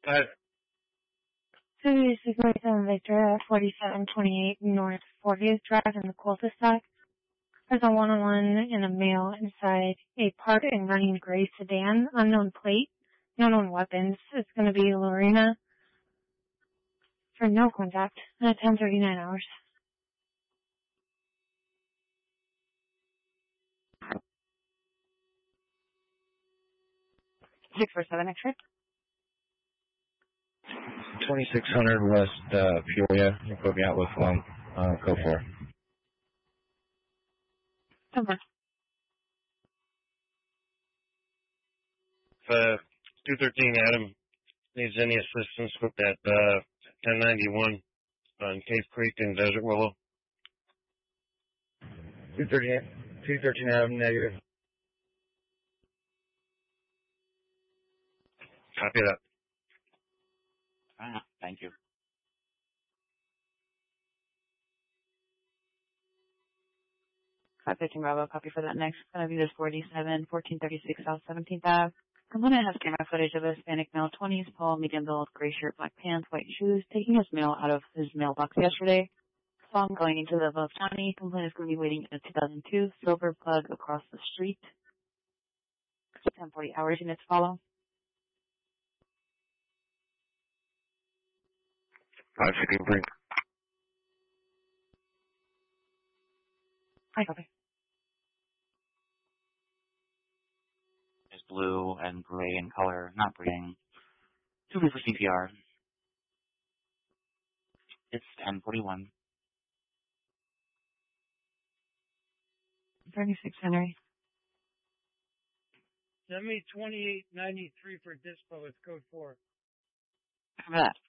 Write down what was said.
267 Victor at 4728 North 40th Drive in the cul-de-sac. There's a one-on-one and a male inside a parked and running gray sedan, unknown plate, no known weapons. It's going to be Lorena for no contact at 10:39 hours. 647 X-ray. 2600 West Peoria. You put me out with one. Go for it. Over. 213 Adam needs any assistance with that 1091 on Cave Creek in Desert Willow. 213 Adam, negative. Copy that. Thank you. Fifteen Bravo, copy for that next. It's going to be this 1436 South 17th Ave. Component has camera footage of a Hispanic male, 20s, tall, medium build, gray shirt, black pants, white shoes, taking his mail out of his mailbox yesterday. Saw him going into the above county. Component is going to be waiting in a 2002 silver plug across the street. 10:40 hours units follow. 516 Brink. Hi, copy. Is blue and gray in color, not breathing. 2 for CPR. It's 10:41. 36 Henry. Send me 2893 for Dispo. It's code 4. Cover that.